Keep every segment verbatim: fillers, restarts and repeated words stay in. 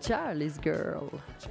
Charlie's Girl.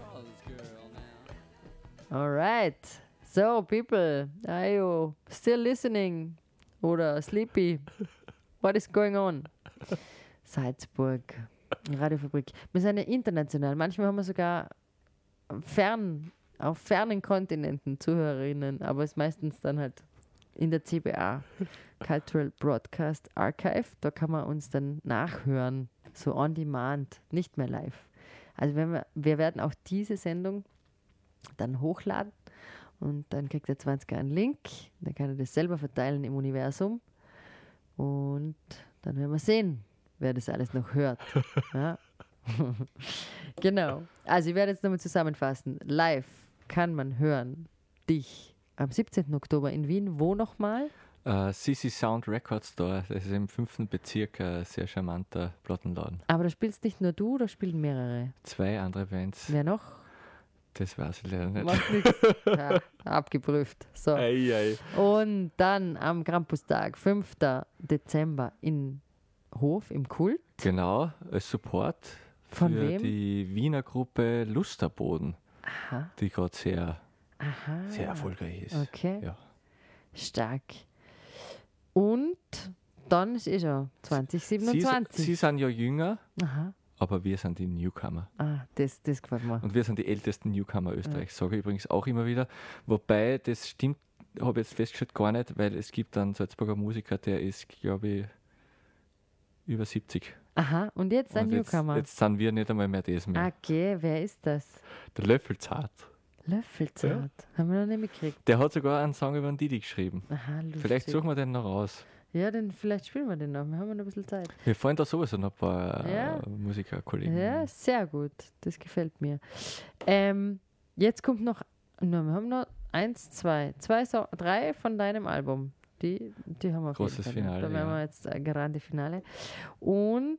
All right. So, people, are you still listening? Oder sleepy? What is going on? Salzburg, Radiofabrik. Wir sind ja international. Manchmal haben wir sogar fern, auf fernen Kontinenten Zuhörerinnen, aber es ist meistens dann halt in der C B A, Cultural Broadcast Archive. Da kann man uns dann nachhören, so on demand, nicht mehr live. Also wenn wir, wir werden auch diese Sendung dann hochladen und dann kriegt der zwanziger einen Link, dann kann er das selber verteilen im Universum und dann werden wir sehen, wer das alles noch hört. Ja. Genau. Also ich werde jetzt nochmal zusammenfassen. Live kann man hören dich am siebzehnten Oktober in Wien. Wo nochmal? Uh, C C Sound Record Store, das ist im fünften Bezirk ein sehr charmanter Plattenladen. Aber da spielst nicht nur du, da spielen mehrere. Zwei andere Bands. Wer noch? Das weiß ich leider nicht. Macht nichts. Ja, abgeprüft. So. Ei, ei. Und dann am Krampustag, fünften Dezember in Hof im Kult. Genau, als Support Von für wem? die Wiener Gruppe Lusterboden, Aha. die gerade sehr, Aha. sehr erfolgreich ist. Okay. Ja. Stark. Und dann ist eh schon zwanzig siebenundzwanzig. Sie, Sie sind ja jünger, Aha. aber wir sind die Newcomer. Ah, das, das gefällt mir. Und wir sind die ältesten Newcomer Österreichs, sage ich übrigens auch immer wieder. Wobei, das stimmt, habe ich jetzt festgestellt, gar nicht, weil es gibt einen Salzburger Musiker, der ist, glaube ich, über siebzig. Aha, und jetzt ein Und jetzt, Newcomer. jetzt sind wir nicht einmal mehr das mehr. Okay, wer ist das? Der Löffelzart. Löffelzart. Haben wir noch nicht mitgekriegt. Der hat sogar einen Song über den Didi geschrieben. Aha, lustig. Vielleicht suchen wir den noch raus. Ja, dann vielleicht spielen wir den noch. Wir haben noch ein bisschen Zeit. Wir fallen da sowieso noch ein paar Ja. äh, Musikerkollegen. Ja, sehr gut. Das gefällt mir. Ähm, jetzt kommt noch, no, wir haben noch eins, zwei, zwei, so, drei von deinem Album. Die, die haben wir auf Großes jeden Fall. Finale, Da werden ja. wir jetzt äh, Grande Finale. Und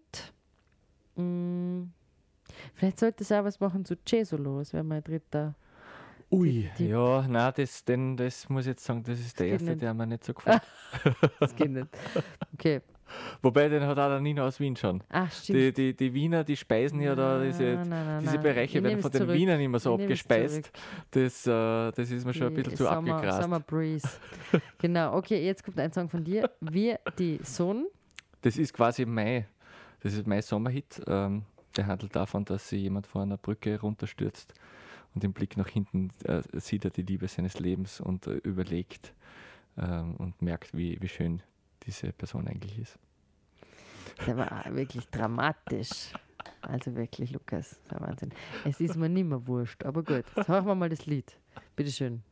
mh, vielleicht sollte es auch was machen zu Cesolo. Das wäre mein dritter. Ui, Die- ja, nein, das, den, das muss ich jetzt sagen, das ist der geht erste, nicht. der mir nicht so gefällt. Das geht nicht. Okay. Wobei, den hat auch der Nina aus Wien schon. Ach, stimmt. Die, die, die Wiener, die speisen ja da, diese, Nein, nein, nein, diese nein. Bereiche Ich werden nehm's von den zurück. Wienern immer so Ich nehm's abgespeist. zurück. Das, äh, das ist mir schon ein Die bisschen zu Summer, abgegrast. Summer Breeze. Genau, okay, jetzt kommt ein Song von dir. Wir, die Sonne. Das ist quasi mein, das ist mein Sommerhit. Ähm, der handelt davon, dass sich jemand vor einer Brücke runterstürzt und im Blick nach hinten äh, sieht er die Liebe seines Lebens und äh, überlegt ähm, und merkt, wie, wie schön diese Person eigentlich ist. Der war wirklich dramatisch. Also wirklich, Lukas, das ist ein Wahnsinn. Es ist mir nicht mehr wurscht, aber gut. Jetzt hören wir mal das Lied. Bitteschön.